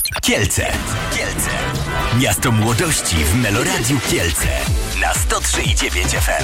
Kielce. Miasto młodości w Meloradiu Kielce. Na 103,9 FM.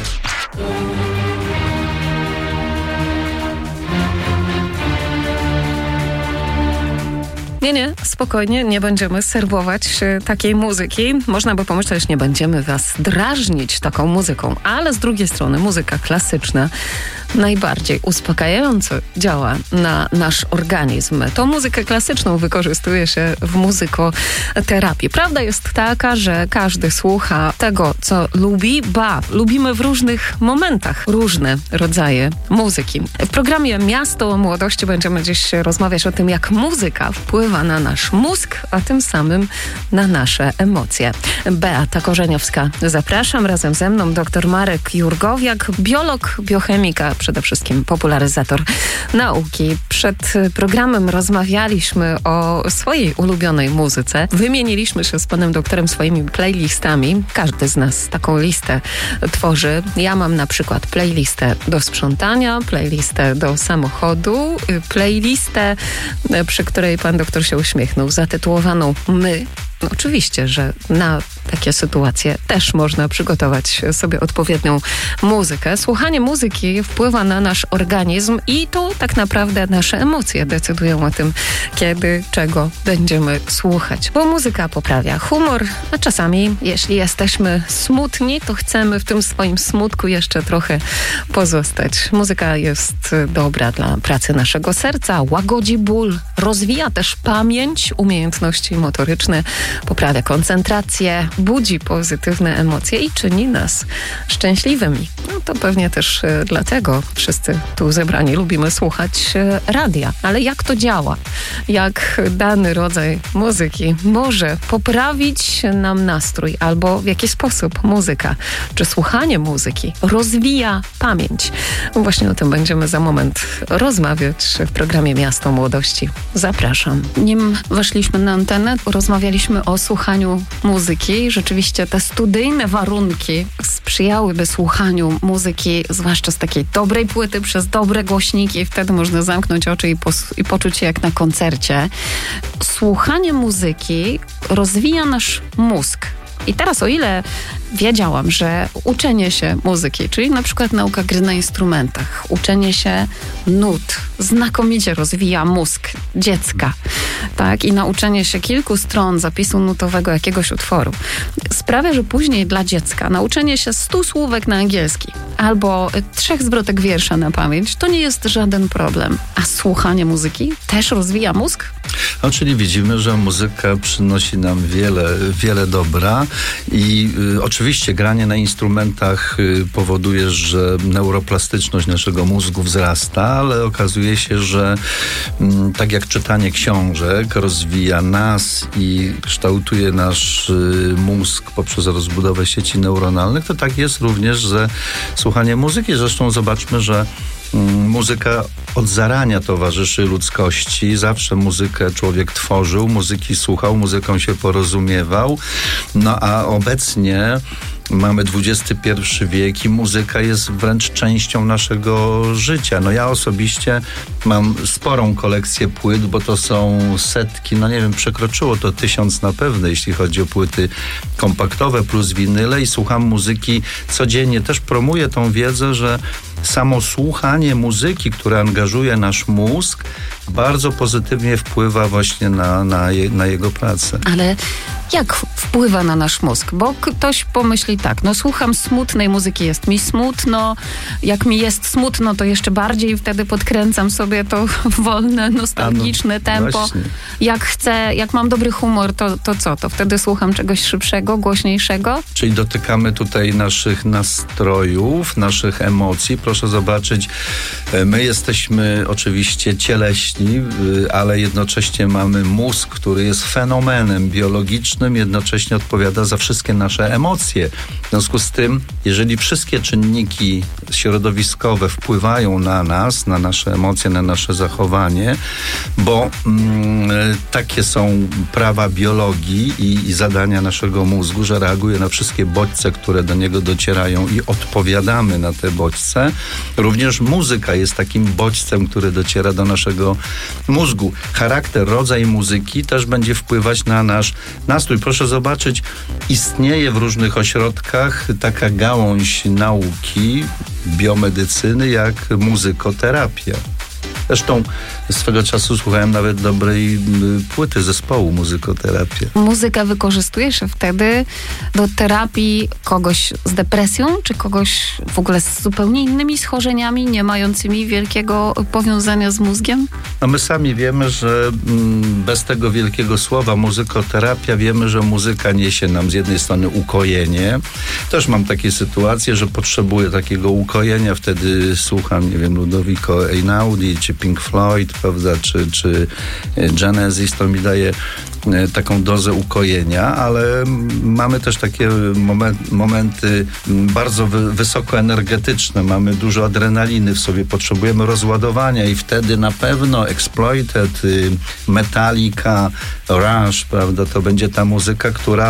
Nie, spokojnie, nie będziemy serwować takiej muzyki. Można by pomyśleć, nie będziemy was drażnić taką muzyką, ale z drugiej strony muzyka klasyczna najbardziej uspokajająco działa na nasz organizm. Tą muzykę klasyczną wykorzystuje się w muzykoterapii. Prawda jest taka, że każdy słucha tego, co lubi, lubimy w różnych momentach różne rodzaje muzyki. W programie Miasto Młodości będziemy dziś rozmawiać o tym, jak muzyka wpływa na nasz mózg, a tym samym na nasze emocje. Beata Korzeniowska, zapraszam. Razem ze mną dr Marek Jurgowiak, biolog, biochemika, przede wszystkim popularyzator nauki. Przed programem rozmawialiśmy o swojej ulubionej muzyce. Wymieniliśmy się z panem doktorem swoimi playlistami. Każdy z nas taką listę tworzy. Ja mam na przykład playlistę do sprzątania, playlistę do samochodu, playlistę, przy której pan doktor się uśmiechnął, zatytułowaną My. No, oczywiście, że na takie sytuacje też można przygotować sobie odpowiednią muzykę. Słuchanie muzyki wpływa na nasz organizm i to tak naprawdę nasze emocje decydują o tym, kiedy, czego będziemy słuchać. Bo muzyka poprawia humor, a czasami, jeśli jesteśmy smutni, to chcemy w tym swoim smutku jeszcze trochę pozostać. Muzyka jest dobra dla pracy naszego serca, łagodzi ból, rozwija też pamięć, umiejętności motoryczne, poprawia koncentrację, budzi pozytywne emocje i czyni nas szczęśliwymi. No to pewnie też dlatego wszyscy tu zebrani lubimy słuchać radia. Ale jak to działa? Jak dany rodzaj muzyki może poprawić nam nastrój? Albo w jaki sposób muzyka, czy słuchanie muzyki rozwija pamięć? Właśnie o tym będziemy za moment rozmawiać w programie Miasto Młodości. Zapraszam. Nim weszliśmy na antenę, rozmawialiśmy o słuchaniu muzyki. Rzeczywiście te studyjne warunki sprzyjałyby słuchaniu muzyki, zwłaszcza z takiej dobrej płyty, przez dobre głośniki. Wtedy można zamknąć oczy i poczuć się jak na koncercie. Słuchanie muzyki rozwija nasz mózg. I teraz, o ile wiedziałam, że uczenie się muzyki, czyli na przykład nauka gry na instrumentach, uczenie się nut znakomicie rozwija mózg dziecka, tak? I nauczenie się kilku stron zapisu nutowego jakiegoś utworu sprawia, że później dla dziecka nauczenie się 100 słówek na angielski albo 3 zwrotek wiersza na pamięć to nie jest żaden problem. A słuchanie muzyki też rozwija mózg? No, czyli widzimy, że muzyka przynosi nam wiele dobra i oczywiście granie na instrumentach powoduje, że neuroplastyczność naszego mózgu wzrasta, ale okazuje się, że tak jak czytanie książek rozwija nas i kształtuje nasz mózg poprzez rozbudowę sieci neuronalnych, to tak jest również ze słuchanie muzyki. Zresztą zobaczmy, że muzyka od zarania towarzyszy ludzkości. Zawsze muzykę człowiek tworzył, muzyki słuchał, muzyką się porozumiewał. No a obecnie mamy XXI wiek i muzyka jest wręcz częścią naszego życia. No ja osobiście mam sporą kolekcję płyt, bo to są setki, no nie wiem, przekroczyło to 1000 na pewno, jeśli chodzi o płyty kompaktowe plus winyle i słucham muzyki codziennie. Też promuję tą wiedzę, że samo słuchanie muzyki, które angażuje nasz mózg, bardzo pozytywnie wpływa właśnie na jego pracę. Ale jak wpływa na nasz mózg? Bo ktoś pomyśli tak, no słucham smutnej muzyki, jest mi smutno, jak mi jest smutno, to jeszcze bardziej wtedy podkręcam sobie to wolne, nostalgiczne tempo. Właśnie. Jak mam dobry humor, to co? To wtedy słucham czegoś szybszego, głośniejszego? Czyli dotykamy tutaj naszych nastrojów, naszych emocji. Proszę zobaczyć, my jesteśmy oczywiście cieleśni, ale jednocześnie mamy mózg, który jest fenomenem biologicznym, jednocześnie odpowiada za wszystkie nasze emocje. W związku z tym, jeżeli wszystkie czynniki środowiskowe wpływają na nas, na nasze emocje, na nasze zachowanie, bo takie są prawa biologii i zadania naszego mózgu, że reaguje na wszystkie bodźce, które do niego docierają i odpowiadamy na te bodźce. Również muzyka jest takim bodźcem, który dociera do naszego mózgu. Charakter, rodzaj muzyki też będzie wpływać na nasz nastrój. Proszę zobaczyć, istnieje w różnych ośrodkach taka gałąź nauki, biomedycyny, jak muzykoterapia. Zresztą swego czasu słuchałem nawet dobrej płyty zespołu Muzykoterapia. Muzyka wykorzystuje się wtedy do terapii kogoś z depresją, czy kogoś w ogóle z zupełnie innymi schorzeniami, nie mającymi wielkiego powiązania z mózgiem? No my sami wiemy, że bez tego wielkiego słowa muzykoterapia wiemy, że muzyka niesie nam z jednej strony ukojenie. Też mam takie sytuacje, że potrzebuję takiego ukojenia, wtedy słucham, nie wiem, Ludovico Einaudi, czy Pink Floyd, prawda, czy Genesis, to mi daje taką dozę ukojenia, ale mamy też takie momenty bardzo wysokoenergetyczne, mamy dużo adrenaliny w sobie, potrzebujemy rozładowania i wtedy na pewno Exploited, Metallica, Rush, prawda, to będzie ta muzyka, która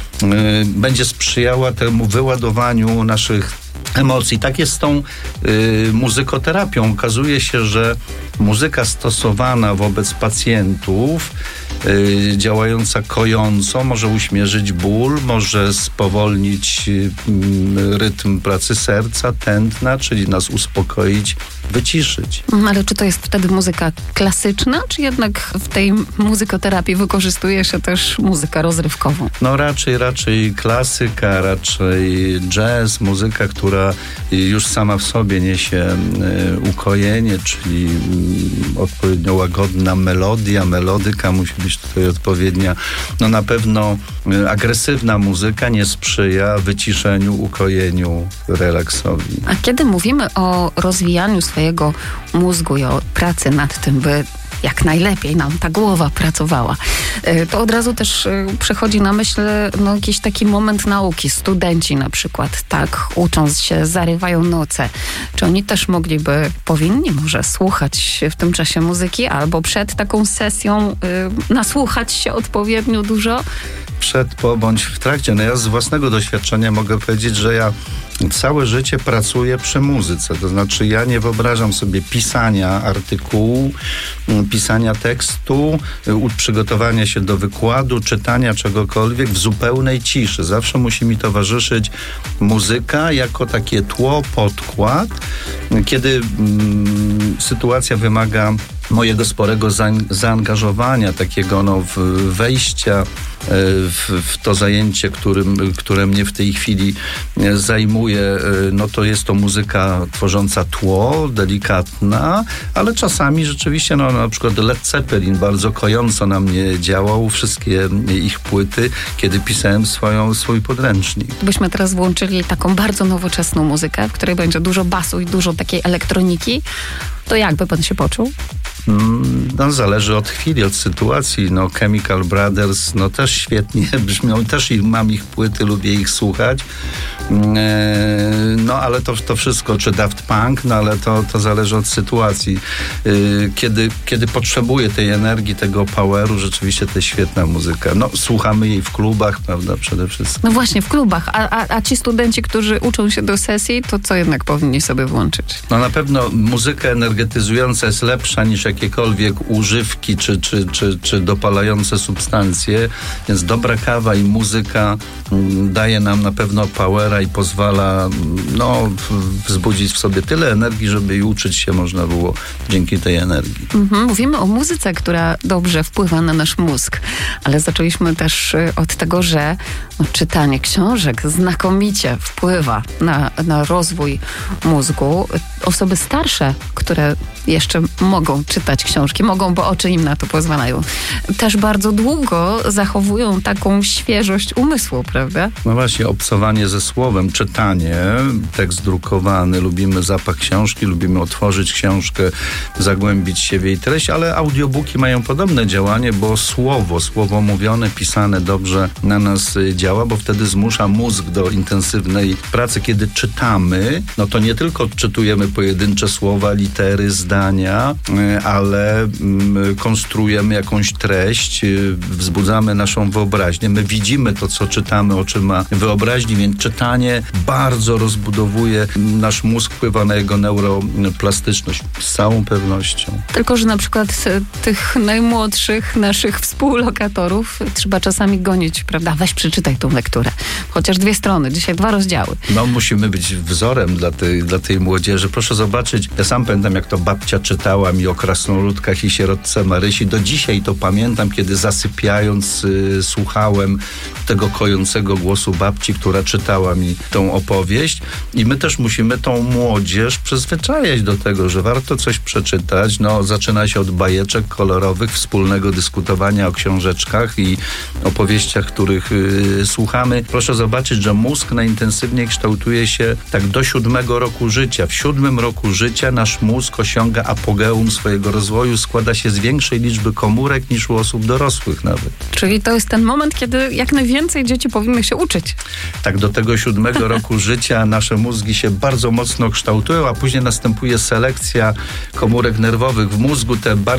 będzie sprzyjała temu wyładowaniu naszych emocji. Tak jest z tą muzykoterapią. Okazuje się, że muzyka stosowana wobec pacjentów, działająca kojąco, może uśmierzyć ból, może spowolnić rytm pracy serca, tętna, czyli nas uspokoić, wyciszyć. Ale czy to jest wtedy muzyka klasyczna, czy jednak w tej muzykoterapii wykorzystuje się też muzykę rozrywkową? No raczej klasyka, raczej jazz, muzyka, która już sama w sobie niesie ukojenie, czyli odpowiednio łagodna melodyka musi być tutaj odpowiednia. No na pewno agresywna muzyka nie sprzyja wyciszeniu, ukojeniu, relaksowi. A kiedy mówimy o rozwijaniu swojego mózgu i o pracy nad tym, by jak najlepiej nam ta głowa pracowała, to od razu też przychodzi na myśl jakiś taki moment nauki. Studenci na przykład, tak, ucząc się, zarywają noce. Czy oni też powinni może słuchać w tym czasie muzyki, albo przed taką sesją nasłuchać się odpowiednio dużo? Przed, po, bądź w trakcie. No ja z własnego doświadczenia mogę powiedzieć, że ja całe życie pracuję przy muzyce. To znaczy ja nie wyobrażam sobie pisania artykułu, pisania tekstu, przygotowania się do wykładu, czytania czegokolwiek w zupełnej ciszy. Zawsze musi mi towarzyszyć muzyka jako takie tło, podkład. Kiedy sytuacja wymaga mojego sporego zaangażowania, takiego wejścia w to zajęcie, które mnie w tej chwili zajmuje, no to jest to muzyka tworząca tło, delikatna, ale czasami rzeczywiście, na przykład Led Zeppelin bardzo kojąco na mnie działał, wszystkie ich płyty, kiedy pisałem swój podręcznik. Byśmy teraz włączyli taką bardzo nowoczesną muzykę, w której będzie dużo basu i dużo takiej elektroniki, to jakby pan się poczuł? No, zależy od chwili, od sytuacji. Chemical Brothers, też świetnie brzmią, też mam ich płyty, lubię ich słuchać. Ale to wszystko, czy Daft Punk, ale to zależy od sytuacji. Kiedy potrzebuję tej energii, tego poweru, rzeczywiście to jest świetna muzyka. Słuchamy jej w klubach, prawda, przede wszystkim. No właśnie, w klubach. A ci studenci, którzy uczą się do sesji, to co jednak powinni sobie włączyć? Na pewno muzyka energetyzująca jest lepsza niż jakiekolwiek używki czy dopalające substancje, więc dobra kawa i muzyka daje nam na pewno powera i pozwala wzbudzić w sobie tyle energii, żeby i uczyć się można było dzięki tej energii. Mówimy o muzyce, która dobrze wpływa na nasz mózg, ale zaczęliśmy też od tego, że czytanie książek znakomicie wpływa na rozwój mózgu. Osoby starsze, które jeszcze mogą czytać czytać książki. Mogą, bo oczy im na to pozwalają. Też bardzo długo zachowują taką świeżość umysłu, prawda? No właśnie, obcowanie ze słowem, czytanie, tekst drukowany, lubimy zapach książki, lubimy otworzyć książkę, zagłębić się w jej treść, ale audiobooki mają podobne działanie, bo słowo mówione, pisane dobrze na nas działa, bo wtedy zmusza mózg do intensywnej pracy. Kiedy czytamy, no to nie tylko odczytujemy pojedyncze słowa, litery, zdania, ale konstruujemy jakąś treść, wzbudzamy naszą wyobraźnię. My widzimy to, co czytamy oczyma wyobraźni, więc czytanie bardzo rozbudowuje nasz mózg, wpływa na jego neuroplastyczność z całą pewnością. Tylko, że na przykład tych najmłodszych naszych współlokatorów trzeba czasami gonić, prawda? Weź przeczytaj tą lekturę. Chociaż 2 strony, dzisiaj 2 rozdziały. No, musimy być wzorem dla tej młodzieży. Proszę zobaczyć, ja sam pamiętam, jak to babcia czytała mi o krasnoludkach i sierotce Marysi. Do dzisiaj to pamiętam, kiedy zasypiając słuchałem tego kojącego głosu babci, która czytała mi tą opowieść. I my też musimy tą młodzież przyzwyczajać do tego, że warto coś przeczytać. No, zaczyna się od bajeczek kolorowych, wspólnego dyskutowania o książeczkach i opowieściach, których słuchamy. Proszę zobaczyć, że mózg najintensywniej kształtuje się tak do 7 roku życia. W 7 roku życia nasz mózg osiąga apogeum swojego rozwoju, składa się z większej liczby komórek niż u osób dorosłych nawet. Czyli to jest ten moment, kiedy jak najwięcej dzieci powinny się uczyć. Tak, do tego 7 roku życia nasze mózgi się bardzo mocno kształtują, a później następuje selekcja komórek nerwowych w mózgu.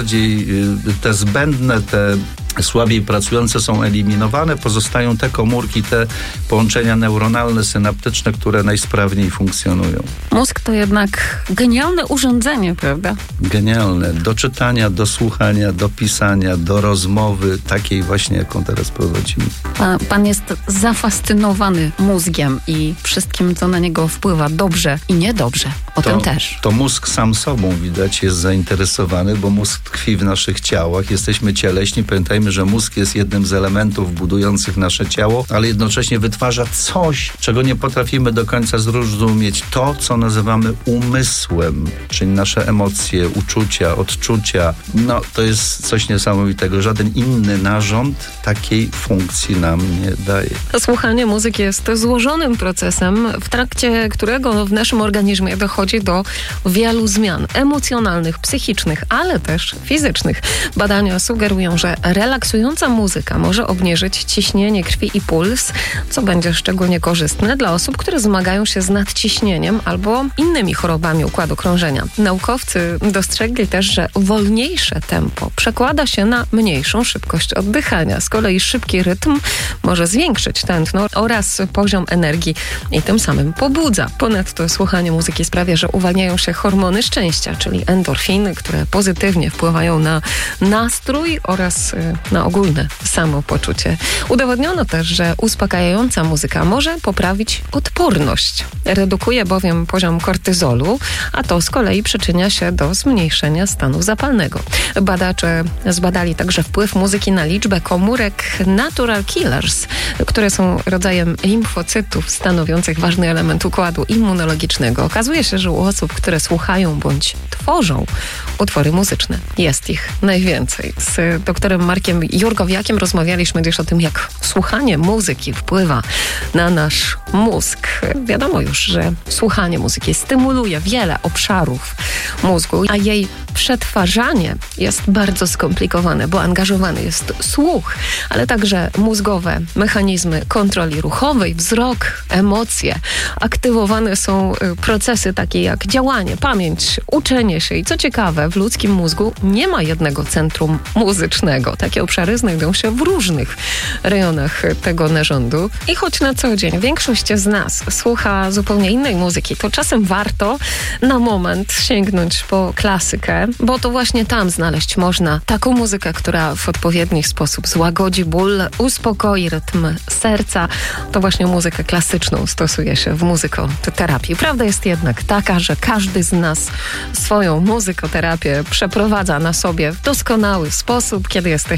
Te zbędne, te słabiej pracujące są eliminowane, pozostają te komórki, te połączenia neuronalne, synaptyczne, które najsprawniej funkcjonują. Mózg to jednak genialne urządzenie, prawda? Genialne. Do czytania, do słuchania, do pisania, do rozmowy, takiej właśnie, jaką teraz prowadzimy. Pan jest zafascynowany mózgiem i wszystkim, co na niego wpływa, dobrze i niedobrze. O tym też. To mózg sam sobą, widać, jest zainteresowany, bo mózg tkwi w naszych ciałach. Jesteśmy cieleśni. Pamiętajmy, że mózg jest jednym z elementów budujących nasze ciało, ale jednocześnie wytwarza coś, czego nie potrafimy do końca zrozumieć. To, co nazywamy umysłem, czyli nasze emocje, uczucia, odczucia. No, to jest coś niesamowitego. Żaden inny narząd takiej funkcji nam nie daje. Słuchanie muzyki jest złożonym procesem, w trakcie którego w naszym organizmie dochodzi do wielu zmian emocjonalnych, psychicznych, ale też fizycznych. Badania sugerują, że relaksująca muzyka może obniżyć ciśnienie krwi i puls, co będzie szczególnie korzystne dla osób, które zmagają się z nadciśnieniem albo innymi chorobami układu krążenia. Naukowcy dostrzegli też, że wolniejsze tempo przekłada się na mniejszą szybkość oddychania. Z kolei szybki rytm może zwiększyć tętno oraz poziom energii i tym samym pobudza. Ponadto słuchanie muzyki sprawia, że uwalniają się hormony szczęścia, czyli endorfiny, które pozytywnie wpływają na nastrój oraz na ogólne samopoczucie. Udowodniono też, że uspokajająca muzyka może poprawić odporność. Redukuje bowiem poziom kortyzolu, a to z kolei przyczynia się do zmniejszenia stanu zapalnego. Badacze zbadali także wpływ muzyki na liczbę komórek natural killers, które są rodzajem limfocytów stanowiących ważny element układu immunologicznego. Okazuje się, że u osób, które słuchają bądź tworzą utwory muzyczne, jest ich najwięcej. Z doktorem Markiem Jurgowiakiem rozmawialiśmy dziś o tym, jak słuchanie muzyki wpływa na nasz mózg. Wiadomo już, że słuchanie muzyki stymuluje wiele obszarów mózgu, a jej przetwarzanie jest bardzo skomplikowane, bo angażowany jest słuch, ale także mózgowe mechanizmy kontroli ruchowej, wzrok, emocje. Aktywowane są procesy takie jak działanie, pamięć, uczenie się i co ciekawe, w ludzkim mózgu nie ma jednego centrum muzycznego. Takie obszary znajdują się w różnych rejonach tego narządu i choć na co dzień większość z nas słucha zupełnie innej muzyki, to czasem warto na moment sięgnąć po klasykę, bo to właśnie tam znaleźć można taką muzykę, która w odpowiedni sposób złagodzi ból, uspokoi rytm serca. To właśnie muzykę klasyczną stosuje się w muzykoterapii. Prawda jest jednak taka, że każdy z nas swoją muzykoterapię przeprowadza na sobie w doskonały sposób, kiedy jesteśmy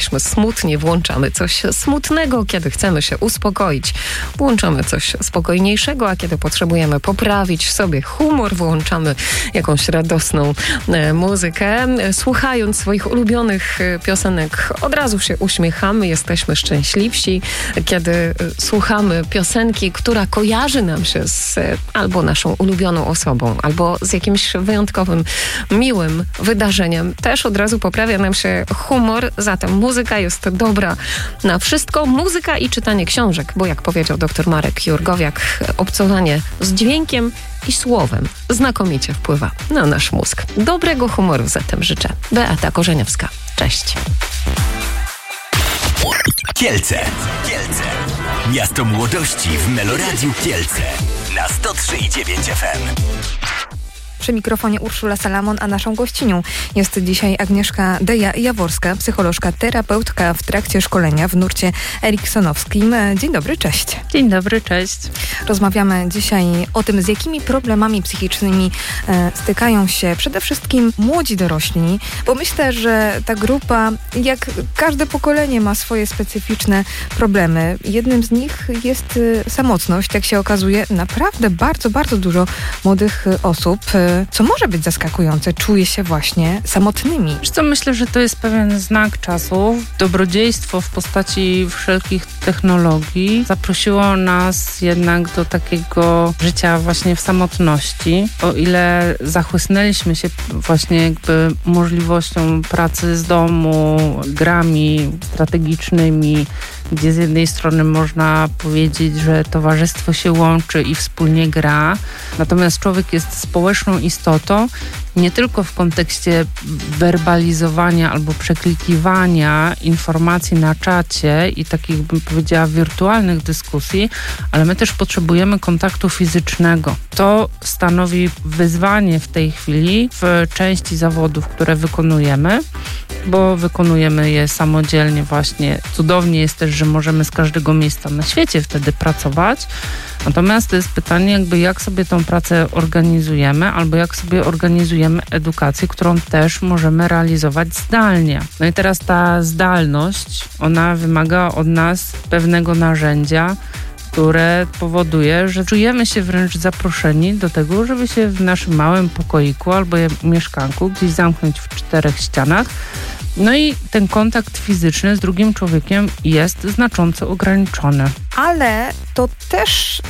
jesteśmy smutni, włączamy coś smutnego, kiedy chcemy się uspokoić, włączamy coś spokojniejszego, a kiedy potrzebujemy poprawić sobie humor, włączamy jakąś radosną muzykę. Słuchając swoich ulubionych piosenek, od razu się uśmiechamy, jesteśmy szczęśliwsi. Kiedy słuchamy piosenki, która kojarzy nam się z albo naszą ulubioną osobą, albo z jakimś wyjątkowym, miłym wydarzeniem, też od razu poprawia nam się humor. Zatem muzyka jest dobra na wszystko. Muzyka i czytanie książek, bo jak powiedział dr Marek Jurgowiak, obcowanie z dźwiękiem i słowem znakomicie wpływa na nasz mózg. Dobrego humoru zatem życzę. Beata Korzeniowska. Cześć. Kielce. Miasto młodości w Meloradiu Kielce. Na 103,9 FM. Przy mikrofonie Urszula Salamon, a naszą gościnią jest dzisiaj Agnieszka Deja-Jaworska, psycholożka, terapeutka w trakcie szkolenia w nurcie eriksonowskim. Dzień dobry, cześć. Dzień dobry, cześć. Rozmawiamy dzisiaj o tym, z jakimi problemami psychicznymi stykają się przede wszystkim młodzi dorośli, bo myślę, że ta grupa, jak każde pokolenie, ma swoje specyficzne problemy. Jednym z nich jest samotność. Jak się okazuje, naprawdę bardzo, bardzo dużo młodych osób, co może być zaskakujące, czuje się właśnie samotnymi. Wiesz co, myślę, że to jest pewien znak czasów. Dobrodziejstwo w postaci wszelkich technologii zaprosiło nas jednak do takiego życia właśnie w samotności. O ile zachłysnęliśmy się właśnie jakby możliwością pracy z domu, grami strategicznymi, gdzie z jednej strony można powiedzieć, że towarzystwo się łączy i wspólnie gra, natomiast człowiek jest społeczną istotą, nie tylko w kontekście werbalizowania albo przeklikiwania informacji na czacie i takich, bym powiedziała, wirtualnych dyskusji, ale my też potrzebujemy kontaktu fizycznego. To stanowi wyzwanie w tej chwili w części zawodów, które wykonujemy, bo wykonujemy je samodzielnie właśnie. Cudownie jest też, że możemy z każdego miejsca na świecie wtedy pracować. Natomiast to jest pytanie, jakby jak sobie tą pracę organizujemy, albo jak sobie organizujemy edukację, którą też możemy realizować zdalnie. No i teraz ta zdalność, ona wymaga od nas pewnego narzędzia, które powoduje, że czujemy się wręcz zaproszeni do tego, żeby się w naszym małym pokoiku albo mieszkanku gdzieś zamknąć w 4 ścianach. No i ten kontakt fizyczny z drugim człowiekiem jest znacząco ograniczony. Ale to też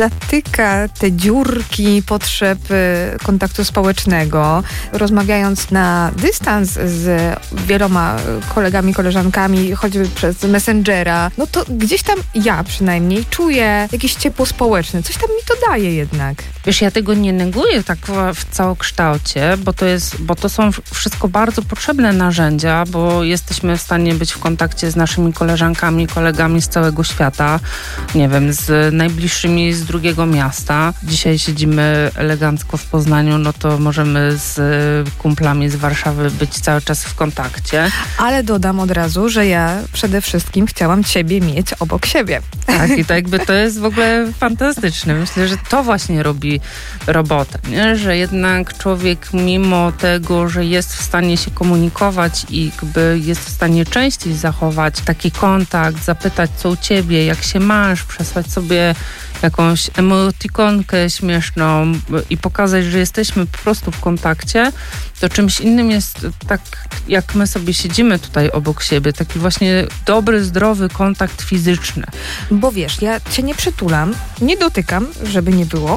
zatyka te dziurki potrzeb kontaktu społecznego. Rozmawiając na dystans z wieloma kolegami, koleżankami, choćby przez Messengera, no to gdzieś tam ja przynajmniej czuję jakieś ciepło społeczne. Coś tam mi to daje jednak. Wiesz, ja tego nie neguję tak w całokształcie, bo to są wszystko bardzo potrzebne narzędzia, bo jesteśmy w stanie być w kontakcie z naszymi koleżankami, kolegami z całego świata, nie wiem, z najbliższymi z drugiego miasta. Dzisiaj siedzimy elegancko w Poznaniu, no to możemy z kumplami z Warszawy być cały czas w kontakcie. Ale dodam od razu, że ja przede wszystkim chciałam ciebie mieć obok siebie. Tak, i to jakby to jest w ogóle fantastyczne. Myślę, że to właśnie robi robotę, nie? Że jednak człowiek mimo tego, że jest w stanie się komunikować i jakby jest w stanie częściej zachować taki kontakt, zapytać co u ciebie, jak się masz, przesłać sobie jakąś emotikonkę śmieszną i pokazać, że jesteśmy po prostu w kontakcie, to czymś innym jest tak, jak my sobie siedzimy tutaj obok siebie, taki właśnie dobry, zdrowy kontakt fizyczny. Bo wiesz, ja cię nie przytulam, nie dotykam, żeby nie było.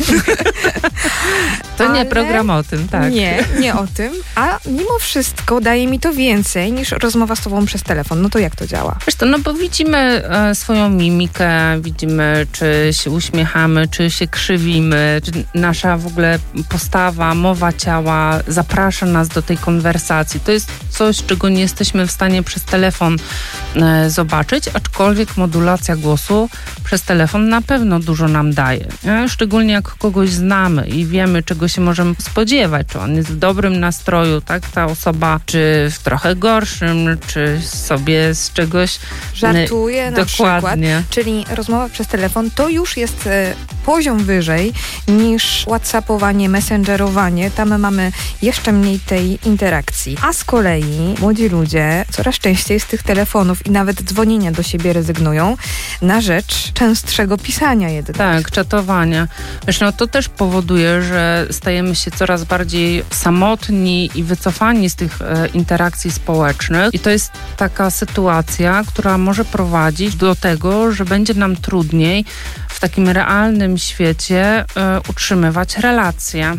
To nie program o tym, tak. Nie o tym, a mimo wszystko daje mi to więcej niż rozmowa z tobą przez telefon. No to jak to działa? Wiesz to, no bo widzimy swoją mimikę, widzimy, czy się uśmiechamy, czy się krzywimy, czy nasza w ogóle postawa, mowa ciała zaprasza nas do tej konwersacji. To jest coś, czego nie jesteśmy w stanie przez telefon zobaczyć, aczkolwiek modulacja głosu przez telefon na pewno dużo nam daje. Nie? Szczególnie jak kogoś znamy i wiemy, czego się możemy spodziewać, czy on jest w dobrym nastroju, tak, ta osoba, czy w trochę gorszym, czy sobie z czegoś żartuje na dokładnie. Przykład. Czyli rozmowa przez telefon to już jest poziom wyżej niż WhatsAppowanie, messengerowanie. Tam mamy jeszcze mniej tej interakcji. A z kolei młodzi ludzie coraz częściej z tych telefonów i nawet dzwonienia do siebie rezygnują na rzecz częstszego pisania jednak. Tak, czatowania. Wiesz, no to też powoduje, że stajemy się coraz bardziej samotni i wycofani z tych interakcji społecznych. I to jest taka sytuacja, która może prowadzić do tego, że będzie nam trudniej w takim realnym świecie utrzymywać relacje.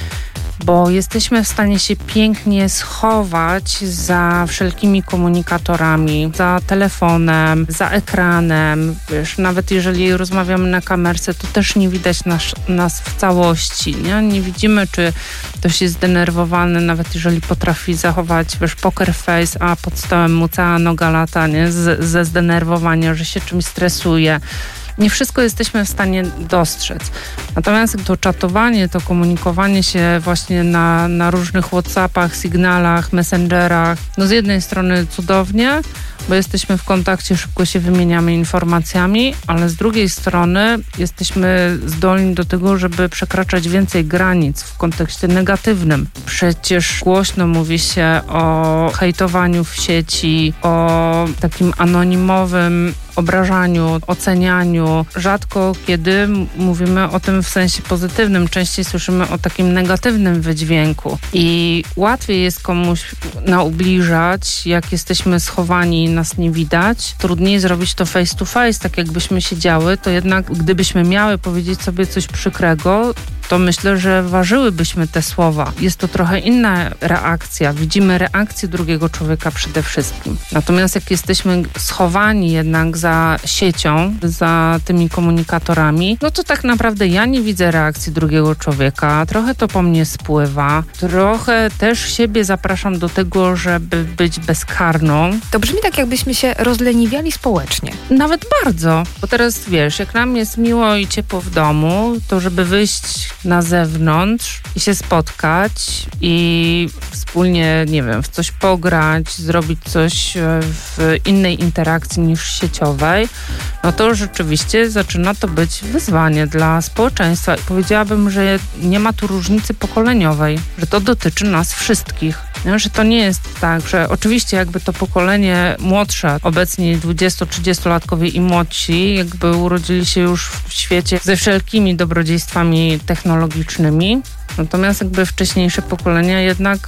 Bo jesteśmy w stanie się pięknie schować za wszelkimi komunikatorami, za telefonem, za ekranem. Wiesz, nawet jeżeli rozmawiamy na kamerce, to też nie widać nas w całości. Nie widzimy, czy ktoś jest zdenerwowany, nawet jeżeli potrafi zachować, wiesz, poker face, a pod stołem mu cała noga lata, nie? Ze zdenerwowania, że się czymś stresuje. Nie wszystko jesteśmy w stanie dostrzec. Natomiast to czatowanie, to komunikowanie się właśnie na różnych WhatsAppach, Signalach, Messengerach, no z jednej strony cudownie, bo jesteśmy w kontakcie, szybko się wymieniamy informacjami, ale z drugiej strony jesteśmy zdolni do tego, żeby przekraczać więcej granic w kontekście negatywnym. Przecież głośno mówi się o hejtowaniu w sieci, o takim anonimowym obrażaniu, ocenianiu. Rzadko kiedy mówimy o tym w sensie pozytywnym. Częściej słyszymy o takim negatywnym wydźwięku. I łatwiej jest komuś ubliżać, jak jesteśmy schowani i nas nie widać. Trudniej zrobić to face to face, tak jakbyśmy siedziały, to jednak gdybyśmy miały powiedzieć sobie coś przykrego, to myślę, że ważyłybyśmy te słowa. Jest to trochę inna reakcja. Widzimy reakcję drugiego człowieka przede wszystkim. Natomiast jak jesteśmy schowani jednak za siecią, za tymi komunikatorami, no to tak naprawdę ja nie widzę reakcji drugiego człowieka. Trochę to po mnie spływa. Trochę też siebie zapraszam do tego, żeby być bezkarną. To brzmi tak, jakbyśmy się rozleniwiali społecznie. Nawet bardzo. Bo teraz wiesz, jak nam jest miło i ciepło w domu, to żeby wyjść na zewnątrz i się spotkać i wspólnie, nie wiem, w coś pograć, zrobić coś w innej interakcji niż sieciowej, no to rzeczywiście zaczyna to być wyzwanie dla społeczeństwa. Powiedziałabym, że nie ma tu różnicy pokoleniowej, że to dotyczy nas wszystkich. Nie? Że to nie jest tak, że oczywiście jakby to pokolenie młodsze, obecnie 20-30-latkowie i młodsi, jakby urodzili się już w świecie ze wszelkimi dobrodziejstwami technologicznymi. Natomiast jakby wcześniejsze pokolenia jednak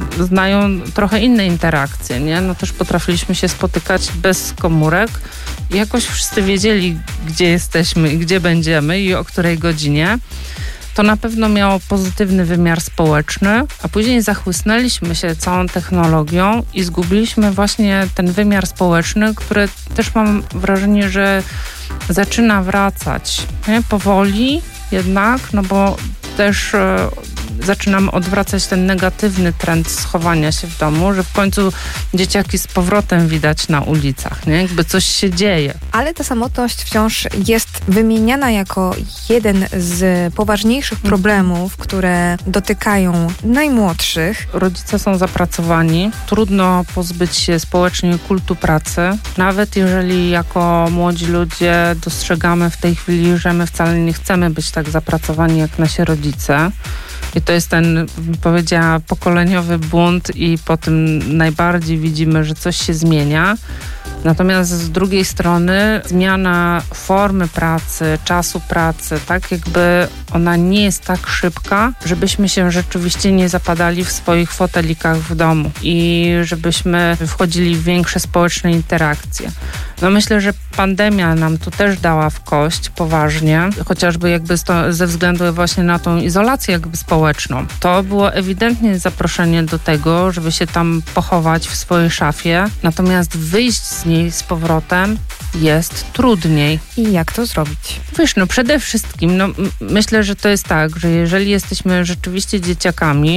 znają trochę inne interakcje, nie? No też potrafiliśmy się spotykać bez komórek i jakoś wszyscy wiedzieli, gdzie jesteśmy i gdzie będziemy i o której godzinie. To na pewno miało pozytywny wymiar społeczny, a później zachłysnęliśmy się całą technologią i zgubiliśmy właśnie ten wymiar społeczny, który też mam wrażenie, że zaczyna wracać, nie? Powoli jednak, no bo też zaczynamy odwracać ten negatywny trend schowania się w domu, że w końcu dzieciaki z powrotem widać na ulicach, nie? Jakby coś się dzieje. Ale ta samotność wciąż jest wymieniana jako jeden z poważniejszych problemów, które dotykają najmłodszych. Rodzice są zapracowani, trudno pozbyć się społecznie kultu pracy, nawet jeżeli jako młodzi ludzie dostrzegamy w tej chwili, że my wcale nie chcemy być tak zapracowani jak nasi rodzice. I to jest ten, powiedziała, pokoleniowy bunt i po tym najbardziej widzimy, że coś się zmienia. Natomiast z drugiej strony zmiana formy pracy, czasu pracy, tak jakby ona nie jest tak szybka, żebyśmy się rzeczywiście nie zapadali w swoich fotelikach w domu i żebyśmy wchodzili w większe społeczne interakcje. No myślę, że pandemia nam tu też dała w kość poważnie, chociażby jakby ze względu właśnie na tą izolację jakby społeczną. To było ewidentnie zaproszenie do tego, żeby się tam pochować w swojej szafie, natomiast wyjść z niej z powrotem jest trudniej. I jak to zrobić? Wiesz, no przede wszystkim, myślę, że to jest tak, że jeżeli jesteśmy rzeczywiście dzieciakami,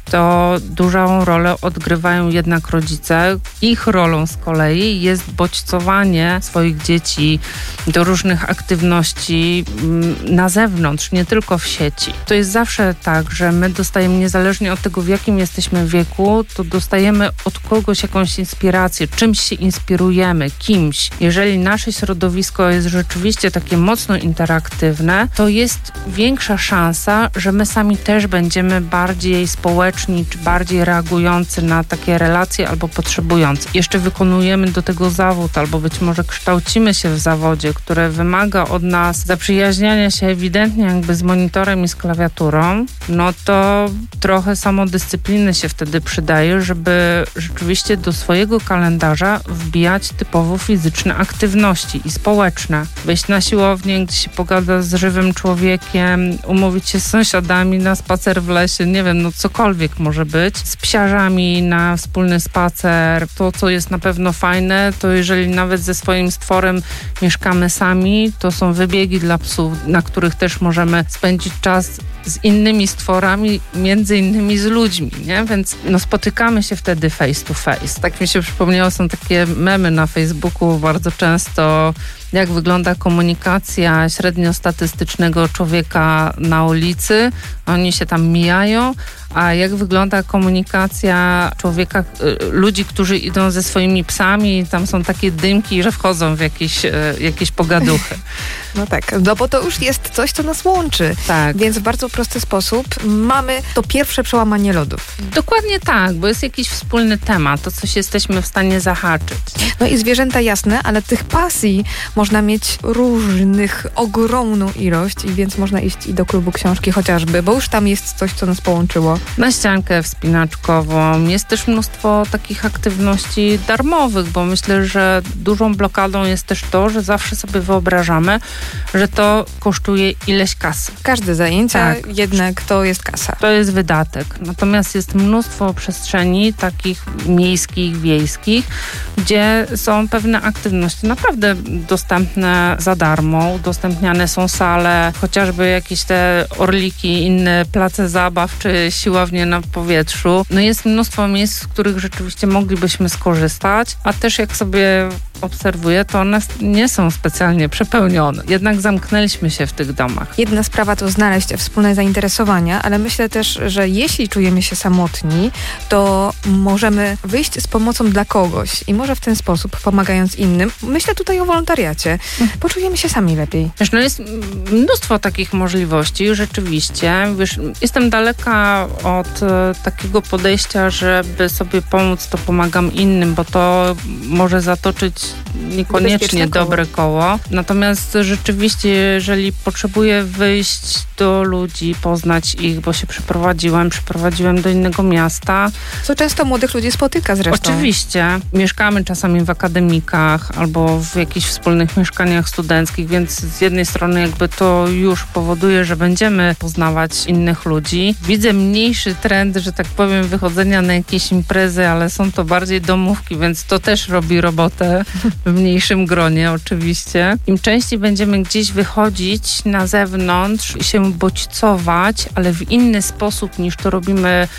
to dużą rolę odgrywają jednak rodzice. Ich rolą z kolei jest bodźcowanie swoich dzieci do różnych aktywności na zewnątrz, nie tylko w sieci. To jest zawsze tak, że my dostajemy, niezależnie od tego, w jakim jesteśmy wieku, to dostajemy od kogoś jakąś inspirację, czymś się inspirujemy, kimś. Jeżeli nasze środowisko jest rzeczywiście takie mocno interaktywne, to jest większa szansa, że my sami też będziemy bardziej społeczni, czy bardziej reagujący na takie relacje albo potrzebujący. Jeszcze wykonujemy do tego zawód, albo być może kształcimy się w zawodzie, które wymaga od nas zaprzyjaźniania się ewidentnie jakby z monitorem i z klawiaturą, no to trochę samodyscypliny się wtedy przydaje, żeby rzeczywiście do swojego kalendarza wbijać typowo fizyczne aktywności i społeczne. Wejść na siłownię, gdzie się pogada z żywym człowiekiem, umówić się z sąsiadami na spacer w lesie, nie wiem, no cokolwiek może być. Z psiarzami na wspólny spacer. To, co jest na pewno fajne, to jeżeli nawet ze swoim stworem mieszkamy sami, to są wybiegi dla psów, na których też możemy spędzić czas z innymi stworami, między innymi z ludźmi, nie? Więc no, spotykamy się wtedy face to face. Tak mi się przypomniało, są takie memy na Facebooku bardzo często, jak wygląda komunikacja średniostatystycznego człowieka na ulicy. Oni się tam mijają, a jak wygląda komunikacja człowieka, ludzi, którzy idą ze swoimi psami, tam są takie dymki, że wchodzą w jakieś pogaduchy. No tak, no bo to już jest coś, co nas łączy. Tak. Więc w bardzo prosty sposób mamy to pierwsze przełamanie lodów. Dokładnie tak, bo jest jakiś wspólny temat, to coś jesteśmy w stanie zahaczyć. No i zwierzęta jasne, ale tych pasji można mieć różnych, ogromną ilość, i więc można iść i do klubu książki chociażby, bo już tam jest coś, co nas połączyło. Na ściankę wspinaczkową. Jest też mnóstwo takich aktywności darmowych, bo myślę, że dużą blokadą jest też to, że zawsze sobie wyobrażamy, że to kosztuje ileś kasy. Każde zajęcie jednak to jest kasa. To jest wydatek. Natomiast jest mnóstwo przestrzeni takich miejskich, wiejskich, gdzie są pewne aktywności naprawdę dostępne za darmo. Udostępniane są sale, chociażby jakieś te orliki, inne place zabaw, czy siłownie na powietrzu. No jest mnóstwo miejsc, w których rzeczywiście moglibyśmy skorzystać, a też jak sobie obserwuję, to one nie są specjalnie przepełnione. Jednak zamknęliśmy się w tych domach. Jedna sprawa to znaleźć wspólne zainteresowania, ale myślę też, że jeśli czujemy się samotni, to możemy wyjść z pomocą dla kogoś i może w ten sposób, pomagając innym, myślę tutaj o wolontariacie, poczujemy się sami lepiej. Wiesz, no jest mnóstwo takich możliwości, rzeczywiście. Wiesz, jestem daleka od takiego podejścia, żeby sobie pomóc, to pomagam innym, bo to może zatoczyć niekoniecznie dobre koło. Natomiast rzeczywiście, jeżeli potrzebuję wyjść do ludzi, poznać ich, bo się przeprowadziłem do innego miasta. Co często młodych ludzi spotyka zresztą. Oczywiście. Mieszkamy czasami w akademikach albo w jakichś wspólnych mieszkaniach studenckich, więc z jednej strony jakby to już powoduje, że będziemy poznawać innych ludzi. Widzę mniejszy trend, że tak powiem, wychodzenia na jakieś imprezy, ale są to bardziej domówki, więc to też robi robotę w mniejszym gronie oczywiście. Im częściej będziemy gdzieś wychodzić na zewnątrz i się bodźcować, ale w inny sposób niż to robimy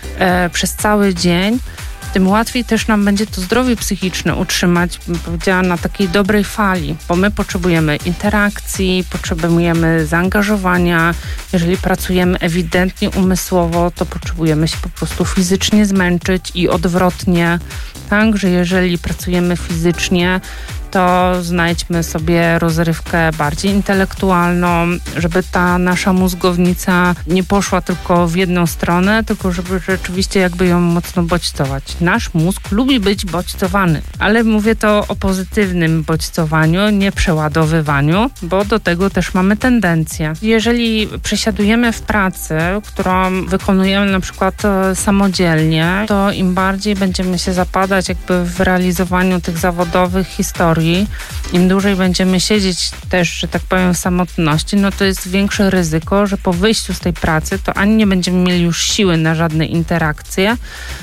przez cały dzień, tym łatwiej też nam będzie to zdrowie psychiczne utrzymać, bym powiedziała, na takiej dobrej fali, bo my potrzebujemy interakcji, potrzebujemy zaangażowania. Jeżeli pracujemy ewidentnie umysłowo, to potrzebujemy się po prostu fizycznie zmęczyć i odwrotnie. Tak, że jeżeli pracujemy fizycznie, to znajdźmy sobie rozrywkę bardziej intelektualną, żeby ta nasza mózgownica nie poszła tylko w jedną stronę, tylko żeby rzeczywiście jakby ją mocno bodźcować. Nasz mózg lubi być bodźcowany, ale mówię to o pozytywnym bodźcowaniu, nie przeładowywaniu, bo do tego też mamy tendencję. Jeżeli przesiadujemy w pracy, którą wykonujemy na przykład samodzielnie, to im bardziej będziemy się zapadać jakby w realizowaniu tych zawodowych historii, im dłużej będziemy siedzieć też, że tak powiem, w samotności, no to jest większe ryzyko, że po wyjściu z tej pracy to ani nie będziemy mieli już siły na żadne interakcje,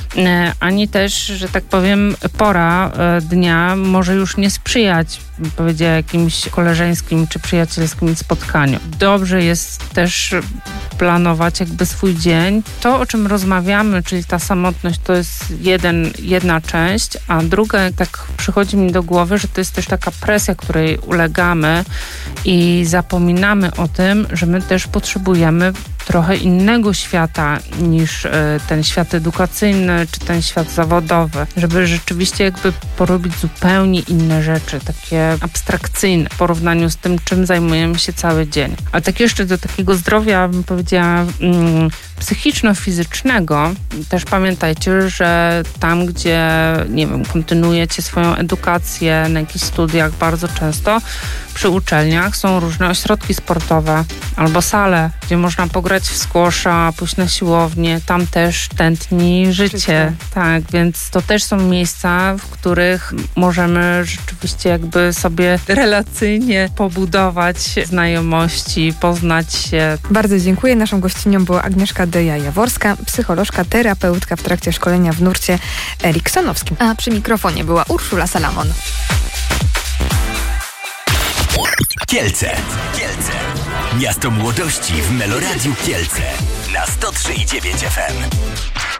ani też, że tak powiem, pora dnia może już nie sprzyjać, bym powiedziała, jakimś koleżeńskim czy przyjacielskim spotkaniu. Dobrze jest też planować jakby swój dzień. To, o czym rozmawiamy, czyli ta samotność, to jest jedna część, a druga, tak przychodzi mi do głowy, że to jest też taka presja, której ulegamy i zapominamy o tym, że my też potrzebujemy trochę innego świata niż ten świat edukacyjny, czy ten świat zawodowy, żeby rzeczywiście jakby porobić zupełnie inne rzeczy, takie abstrakcyjne w porównaniu z tym, czym zajmujemy się cały dzień. A tak jeszcze do takiego zdrowia, bym powiedziała, psychiczno-fizycznego, też pamiętajcie, że tam, gdzie, nie wiem, kontynuujecie swoją edukację na jakichś studiach, bardzo często przy uczelniach są różne ośrodki sportowe albo sale, gdzie można pograć w squasha, pójść na siłownię, tam też tętni życie. Tak, więc to też są miejsca, w których możemy rzeczywiście jakby sobie relacyjnie pobudować znajomości, poznać się. Bardzo dziękuję. Naszą gościnią była Agnieszka Deja-Jaworska, psycholożka, terapeutka w trakcie szkolenia w nurcie eriksonowskim. A przy mikrofonie była Urszula Salamon. Kielce. Miasto młodości w Meloradiu Kielce na 103,9 FM.